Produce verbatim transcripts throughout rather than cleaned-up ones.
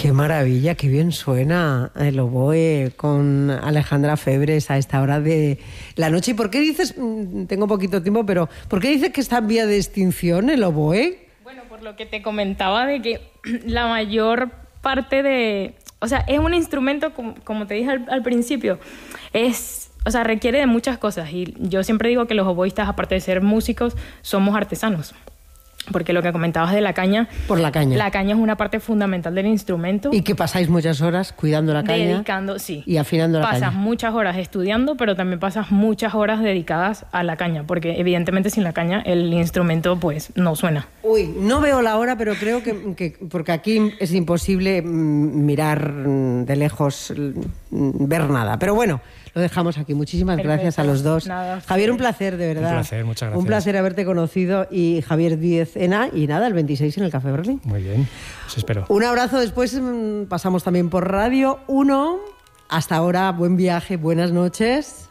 Qué maravilla, qué bien suena el oboe con Alejandra Febres a esta hora de la noche. ¿Y por qué dices, tengo poquito tiempo, pero ¿por qué dices que está en vía de extinción el oboe? Bueno, por lo que te comentaba de que la mayor parte de... O sea, es un instrumento, como, como te dije al, al principio, es... O sea, requiere de muchas cosas. Y yo siempre digo que los oboístas, aparte de ser músicos, somos artesanos. Porque lo que comentabas de la caña... Por la caña. La caña es una parte fundamental del instrumento. Y que pasáis muchas horas cuidando la caña. Dedicando, sí. Y afinando la pasas caña. Pasas muchas horas estudiando, pero también pasas muchas horas dedicadas a la caña. Porque evidentemente sin la caña el instrumento pues no suena. Uy, no veo la hora, pero creo que... que porque aquí es imposible mirar de lejos, ver nada. Pero bueno... Lo dejamos aquí. Muchísimas Perfecto. gracias a los dos. Nada, Javier, un placer, de verdad. Un placer, muchas gracias. Un placer haberte conocido. Y Javier Díez Ena, y nada, el veintiséis en el Café Berlín. Muy bien, os espero. Un abrazo. Después mmm, pasamos también por Radio uno. Hasta ahora, buen viaje, buenas noches.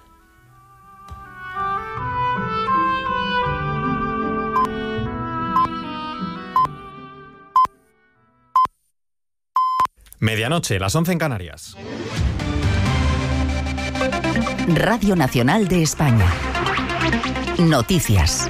Medianoche, las once en Canarias. Radio Nacional de España. Noticias.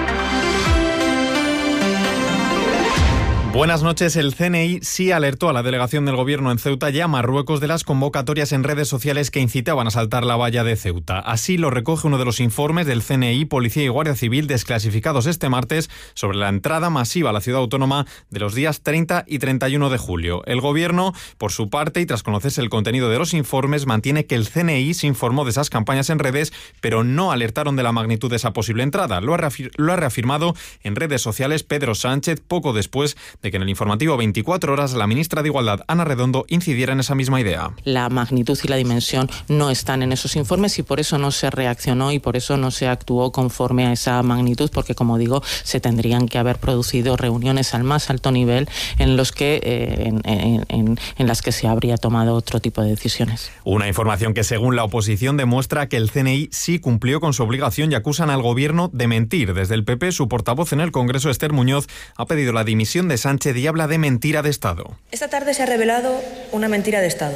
Buenas noches. El C N I sí alertó a la delegación del Gobierno en Ceuta y a Marruecos de las convocatorias en redes sociales que incitaban a saltar la valla de Ceuta. Así lo recoge uno de los informes del C N I, Policía y Guardia Civil desclasificados este martes sobre la entrada masiva a la ciudad autónoma de los días treinta y treinta y uno de julio. El Gobierno, por su parte, y tras conocerse el contenido de los informes, mantiene que el C N I se informó de esas campañas en redes, pero no alertaron de la magnitud de esa posible entrada. Lo ha, reafir- lo ha reafirmado en redes sociales Pedro Sánchez poco después de que en el informativo veinticuatro horas la ministra de Igualdad, Ana Redondo, incidiera en esa misma idea. La magnitud y la dimensión no están en esos informes y por eso no se reaccionó y por eso no se actuó conforme a esa magnitud, porque, como digo, se tendrían que haber producido reuniones al más alto nivel en los que eh, en, en, en, en las que se habría tomado otro tipo de decisiones. Una información que, según la oposición, demuestra que el C N I sí cumplió con su obligación y acusan al Gobierno de mentir. Desde el P P, su portavoz en el Congreso, Esther Muñoz, ha pedido la dimisión de Sánchez y habla de mentira de Estado. Esta tarde se ha revelado una mentira de Estado.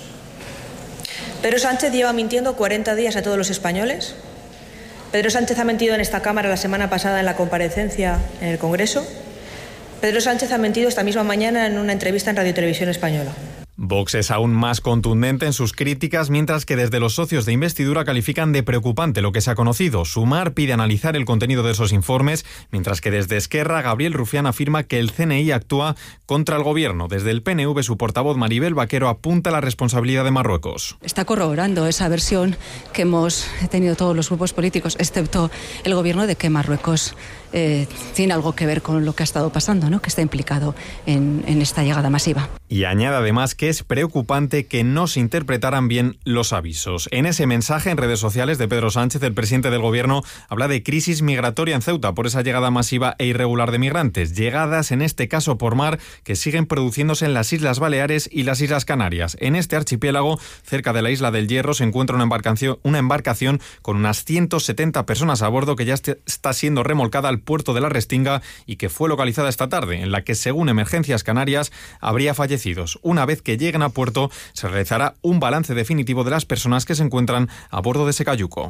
Pedro Sánchez lleva mintiendo cuarenta días a todos los españoles. Pedro Sánchez ha mentido en esta Cámara la semana pasada en la comparecencia en el Congreso. Pedro Sánchez ha mentido esta misma mañana en una entrevista en Radio Televisión Española. Vox es aún más contundente en sus críticas, mientras que desde los socios de investidura califican de preocupante lo que se ha conocido. Sumar pide analizar el contenido de esos informes, mientras que desde Esquerra, Gabriel Rufián afirma que el C N I actúa contra el Gobierno. Desde el P N V, su portavoz Maribel Vaquero apunta a la responsabilidad de Marruecos. Está corroborando esa versión que hemos tenido todos los grupos políticos, excepto el Gobierno, de que Marruecos eh, tiene algo que ver con lo que ha estado pasando, ¿no? Que está implicado en, en esta llegada masiva. Y añade además que es preocupante que no se interpretaran bien los avisos. En ese mensaje en redes sociales de Pedro Sánchez, el presidente del Gobierno habla de crisis migratoria en Ceuta por esa llegada masiva e irregular de migrantes. Llegadas, en este caso por mar, que siguen produciéndose en las Islas Baleares y las Islas Canarias. En este archipiélago, cerca de la isla del Hierro, se encuentra una embarcación, una embarcación con unas ciento setenta personas a bordo que ya está siendo remolcada al puerto de la Restinga y que fue localizada esta tarde, en la que, según Emergencias Canarias, habría fallecidos. Una vez que lleguen a puerto, se realizará un balance definitivo de las personas que se encuentran a bordo de ese cayuco.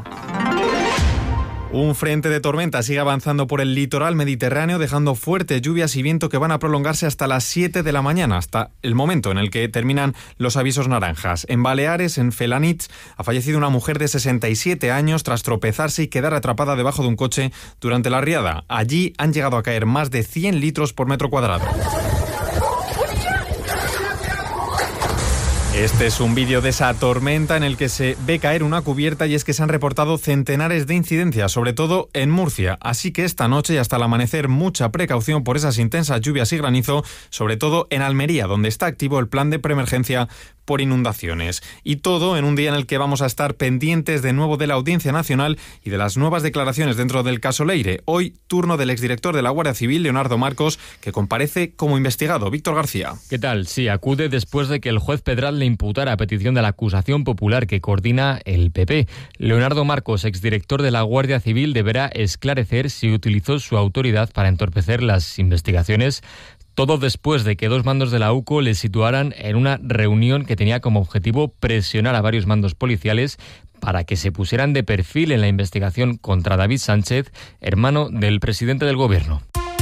Un frente de tormenta sigue avanzando por el litoral mediterráneo, dejando fuertes lluvias y viento que van a prolongarse hasta las siete de la mañana, hasta el momento en el que terminan los avisos naranjas. En Baleares, en Felanitx, ha fallecido una mujer de sesenta y siete años tras tropezarse y quedar atrapada debajo de un coche durante la riada. Allí han llegado a caer más de cien litros por metro cuadrado. Este es un vídeo de esa tormenta en el que se ve caer una cubierta y es que se han reportado centenares de incidencias, sobre todo en Murcia. Así que esta noche y hasta el amanecer mucha precaución por esas intensas lluvias y granizo, sobre todo en Almería, donde está activo el plan de preemergencia por inundaciones. Y todo en un día en el que vamos a estar pendientes de nuevo de la Audiencia Nacional y de las nuevas declaraciones dentro del caso Leire. Hoy, turno del exdirector de la Guardia Civil, Leonardo Marcos, que comparece como investigado. Víctor García. ¿Qué tal? Sí, acude después de que el juez Pedral le imputara a petición de la acusación popular que coordina el P P. Leonardo Marcos, exdirector de la Guardia Civil, deberá esclarecer si utilizó su autoridad para entorpecer las investigaciones Todo después de que dos mandos de la U C O le situaran en una reunión que tenía como objetivo presionar a varios mandos policiales para que se pusieran de perfil en la investigación contra David Sánchez, hermano del presidente del Gobierno.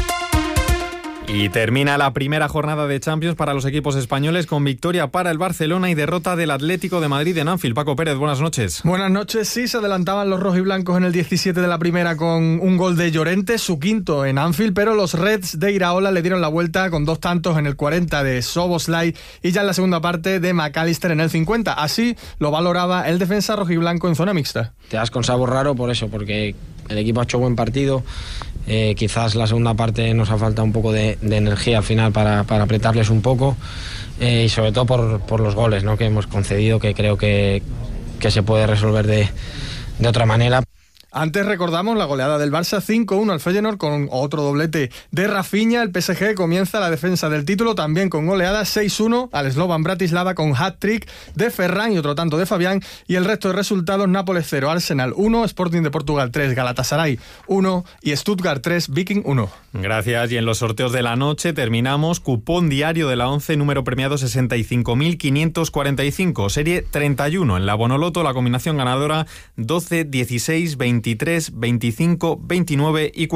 Y termina la primera jornada de Champions para los equipos españoles con victoria para el Barcelona y derrota del Atlético de Madrid en Anfield. Paco Pérez, buenas noches. Buenas noches. Sí, se adelantaban los rojiblancos en el diecisiete de la primera con un gol de Llorente, su quinto en Anfield, pero los Reds de Iraola le dieron la vuelta con dos tantos en el cuarenta de Szoboszlai y ya en la segunda parte de McAllister en el cincuenta. Así lo valoraba el defensa rojiblanco en zona mixta. Te das con sabor raro por eso, porque el equipo ha hecho buen partido. Eh, quizás la segunda parte nos ha faltado un poco de, de energía al final para, para apretarles un poco eh, y sobre todo por, por los goles, ¿no?, que hemos concedido, que creo que, que se puede resolver de, de otra manera. Antes recordamos la goleada del Barça cinco uno al Feyenoord con otro doblete de Rafinha. El P S G comienza la defensa del título también con goleada seis uno al Slovan Bratislava con hat-trick de Ferran y otro tanto de Fabián. Y el resto de resultados: Nápoles cero, Arsenal uno, Sporting de Portugal tres, Galatasaray uno y Stuttgart tres, Viking uno. Gracias. Y en los sorteos de la noche terminamos. Cupón diario de la once, número premiado sesenta y cinco mil quinientos cuarenta y cinco, serie treinta y uno. En la Bonoloto la combinación ganadora doce, dieciséis, veintitrés, veinticinco, veintinueve y cuarenta.